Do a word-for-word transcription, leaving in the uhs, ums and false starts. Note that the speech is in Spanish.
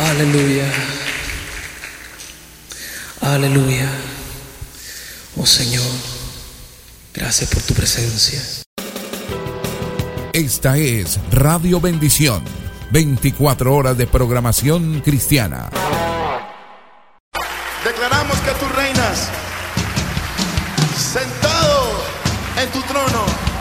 Aleluya. Aleluya. Oh Señor, gracias por tu presencia. Esta es Radio Bendición, veinticuatro horas de programación cristiana. Declaramos que tú reinas sentado en tu trono.